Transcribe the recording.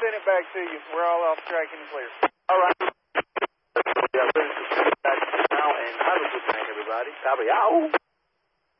send it back to you. We're all off track and clear. All right. Yeah, we're going to send it back now, and have a good night, everybody. Sabi, ow.